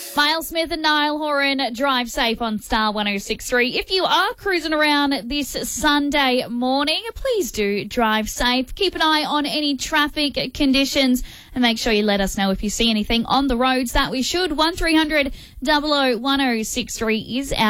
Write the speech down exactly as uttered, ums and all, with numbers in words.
Miles Smith and Niall Horan, drive safe on Star one oh six point three. If you are cruising around this Sunday morning, please do drive safe. Keep an eye on any traffic conditions and make sure you let us know if you see anything on the roads that we should. one three hundred, double oh one oh six three is our